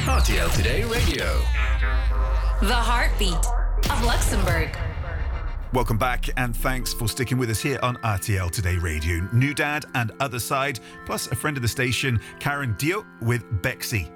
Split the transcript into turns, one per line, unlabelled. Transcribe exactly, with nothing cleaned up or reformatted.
R T L Today Radio.
The heartbeat of Luxembourg.
Welcome back and thanks for sticking with us here on R T L Today Radio. New Dad and Other Side, plus a friend of the station, Karen Dio with Bexy.